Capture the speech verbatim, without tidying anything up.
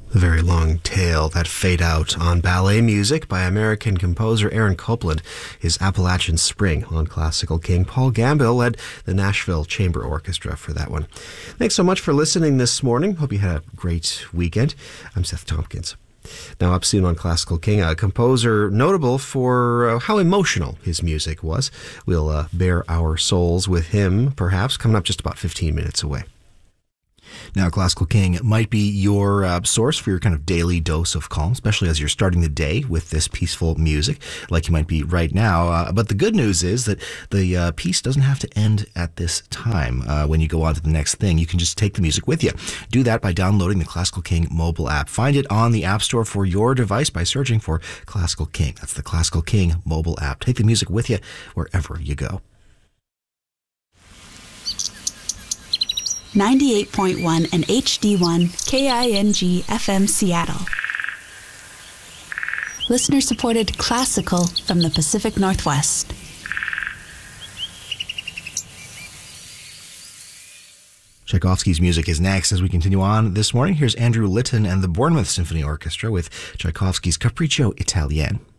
The very long tale, that fade out on ballet music by American composer Aaron Copland is Appalachian Spring on Classical King. Paul Gambill led the Nashville Chamber Orchestra for that one. Thanks so much for listening this morning. Hope you had a great weekend. I'm Seth Tompkins. Now up soon on Classical King, a composer notable for uh, how emotional his music was. We'll uh, bare our souls with him, perhaps, coming up just about fifteen minutes away. Now, Classical King might be your uh, source for your kind of daily dose of calm, especially as you're starting the day with this peaceful music, like you might be right now. Uh, but the good news is that the uh, piece doesn't have to end at this time. Uh, when you go on to the next thing, you can just take the music with you. Do that by downloading the Classical King mobile app. Find it on the App Store for your device by searching for Classical King. That's the Classical King mobile app. Take the music with you wherever you go. ninety-eight point one and H D one K I N G F M Seattle. Listener-supported classical from the Pacific Northwest. Tchaikovsky's music is next as we continue on this morning. Here's Andrew Litton and the Bournemouth Symphony Orchestra with Tchaikovsky's Capriccio Italien.